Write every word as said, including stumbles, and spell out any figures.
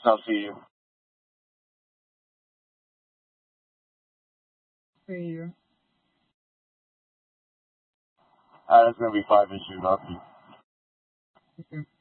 I'll see you. See you. Uh, that's gonna be five issues. I'll see you. See you.